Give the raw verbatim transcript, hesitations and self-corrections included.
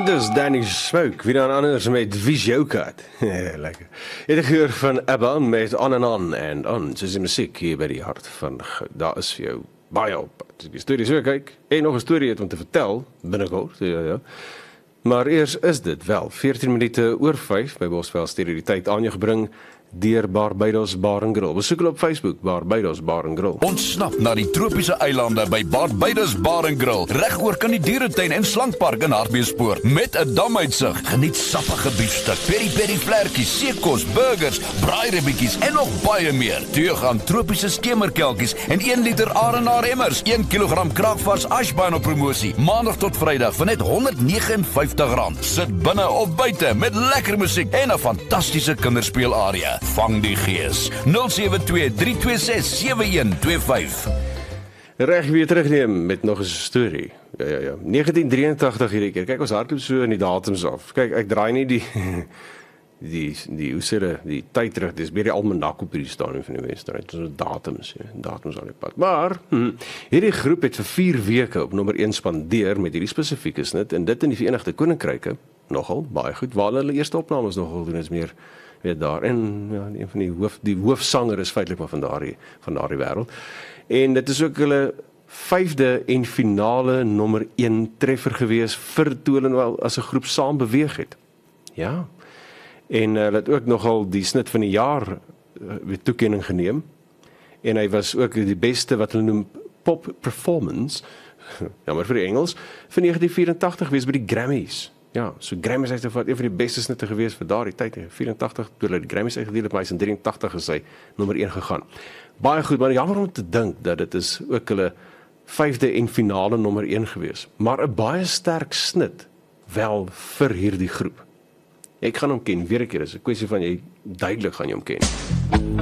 Dit is Danny Smoke, wie dan anders met Visjokat. Lekker. Je hebt gehoord van ABBA met On and On en On. Soos die muziek hier bij die hart van goud. Daar is vir jou baie op. As ek die storie so kyk, en nog een storie het om te vertel, binnekort, ja, ja. Maar eers is dit wel, veertien minute oor vyf, by Bosveld Stereo die tyd aan jou gebring, deur Barbados Bar and Grill. Besoek hulle op Facebook, Barbados Bar and Grill. Ontsnap na die tropiese eilande by Barbados Bar and Grill, reg oor kan die dieretuin en slankpark in Hartbeespoort, met 'n damuitsig. Geniet sappige biefstuk, peri-peri vlekkies, seekos, burgers, braairibbietjies en nog baie meer. Twee gaan tropiese skemerkelkies en een liter Arenaar emmers, een kilogram kraakvars ashbaan op promosie, maandag tot vrydag vir net honderd negenenvyftig rand. Sit binne of buite met lekker musiek en 'n fantastiese kinderspeelarea. Vang die gees. nul sewe twee drie twee ses sewe een twee vyf. Reg weer terugneem met nog 'n storie. Ja ja ja. negentien drieëntagtig hierdie keer. Kyk ons hardloop so in die datums af. Kyk, ek draai nie die die die hoe sê dit, die tyd terug. Dis baie die almanak op hierdie stadium van die wedstryd. Dis datums, ja, datums al die pad. Maar hm, hierdie groep het vir vier weke op nommer een spandeer met hierdie spesifieke snit en dit in die Verenigde Koninkryke nogal baie goed. Waar hulle eerste opnames nogal doen is meer weet daar en ja, een van die hoof die hoofsanger is feitelik maar van daardie van daardie wêreld. En dit is ook hulle vyfde en finale nommer een treffer gewees vir toe hulle wel as 'n groep saam beweeg het. Ja. En hulle het ook nogal die snit van die jaar uh, weer toekenning geneem. En hy was ook die beste wat hulle noem pop performance. Ja, maar vir die Engels vir negentien vyerentagtig wees by die Grammys. Ja, so Grammys het een van die beste snitte gewees vir daardie tyd, vyerentagtig, toe hulle die Grammys uitgedeel het, maar hy is in drieëntagtig is hy nommer een gegaan. Baie goed, maar jammer om te dink dat dit is ook hulle vyfde en finale nommer een gewees, maar 'n baie sterk snit wel vir hierdie groep. Ek gaan hom ken, weer 'n keer, is 'n kwessie van jy duidelik gaan jy hom ken.